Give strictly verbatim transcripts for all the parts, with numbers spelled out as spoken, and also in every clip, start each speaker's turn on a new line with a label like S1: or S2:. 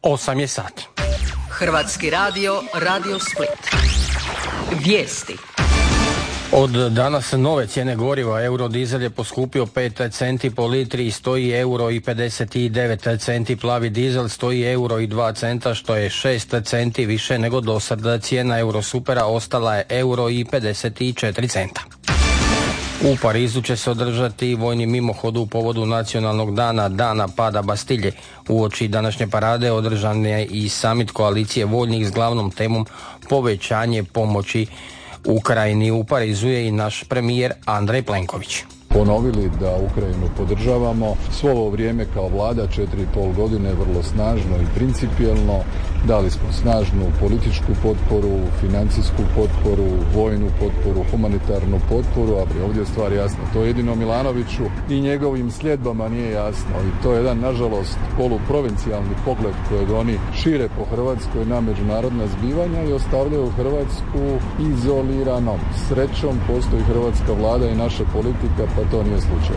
S1: osam je sati.
S2: Hrvatski radio, Radio Split. Vijesti.
S1: Od danas nove cijene goriva. Eurodizel je poskupio pet centi po litri i stoji euro i pedeset devet centi. Plavi dizel stoji euro i dva centa, što je šest centi više nego do sada. Cijena Eurosupera ostala je euro i pedeset četiri centa. U Parizu će se održati vojni mimohod u povodu nacionalnog dana, dana pada Bastilje. Uoči današnje parade održan je i samit koalicije voljnih s glavnom temom povećanje pomoći Ukrajini. U Parizu je i naš premijer Andrej Plenković.
S3: Ponovili da Ukrajinu podržavamo svo ovo vrijeme kao vlada, četiri i pol godine, vrlo snažno i principijelno. Dali smo snažnu političku potporu, financijsku potporu, vojnu potporu, humanitarnu potporu, a ovdje je stvar jasna. To jedino Milanoviću i njegovim sljedbama nije jasno. I to je jedan, nažalost, poluprovincijalni pogled kojeg oni šire po Hrvatskoj na međunarodna zbivanja i ostavljaju Hrvatsku izoliranom. Srećom postoji hrvatska vlada i naša politika, pa to nije slučaj.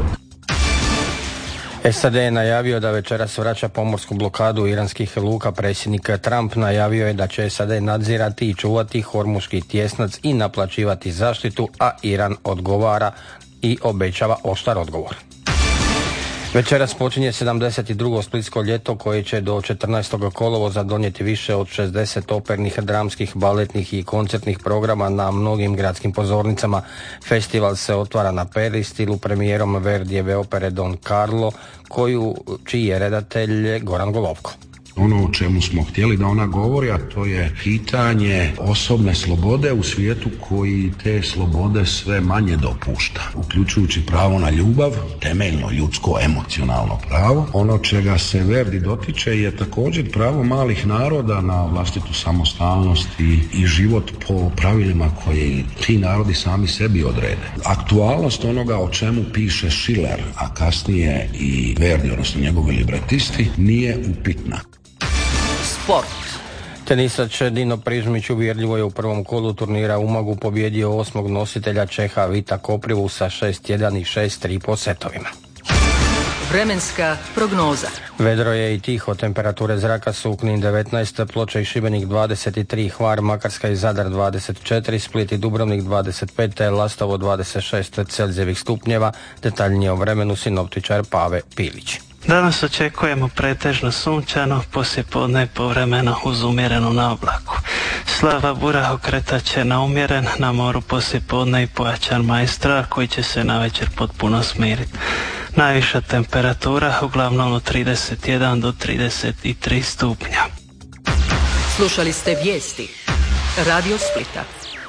S1: S A D je najavio da večeras vraća pomorsku blokadu iranskih luka. Predsjednik Trump najavio je da će S A D nadzirati i čuvati Hormuški tjesnac i naplaćivati zaštitu, a Iran odgovara i obećava oštar odgovor. Večeras počinje sedamdeset drugo splitsko ljeto koje će do četrnaestog kolovoza donijeti više od šezdeset opernih, dramskih, baletnih i koncertnih programa na mnogim gradskim pozornicama. Festival se otvara na Peristilu premijerom Verdijeve opere Don Carlo, koju, čiji je redatelj Goran Golovko.
S4: Ono o čemu smo htjeli da ona govori, a to je pitanje osobne slobode u svijetu koji te slobode sve manje dopušta, uključujući pravo na ljubav, temeljno ljudsko emocionalno pravo. Ono čega se Verdi dotiče je također pravo malih naroda na vlastitu samostalnost i, i život po pravilima koje ti narodi sami sebi odrede. Aktualnost onoga o čemu piše Schiller, a kasnije i Verdi, odnosno njegovi libretisti, nije upitna.
S2: Sport.
S1: Tenisač Dino Prižmić uvjerljivo je u prvom kolu turnira u Umagu pobjedio osmog nositelja Čeha Vita Koprivu sa šest jedan i šest tri po setovima.
S2: Vremenska prognoza.
S1: Vedro je i tiho, temperature zraka su Knin devetnaest, Ploče i Šibenik dvadeset tri, Hvar, Makarska i Zadar dvadeset četiri, Split i Dubrovnik dvadeset pet, Lastovo dvadeset šest Celzijevih stupnjeva. Detaljnije o vremenu sinoptičar Pave Pilić.
S5: Danas očekujemo pretežno sunčano, poslijepodne povremeno uz umjerenu naoblaku. Slava bura okretat će na umjeren, na moru poslijepodne i pojačan majstor koji će se navečer potpuno smiriti. Najviša temperatura uglavnom od trideset jedan do trideset tri stupnja.
S2: Slušali ste vijesti Radio Splita.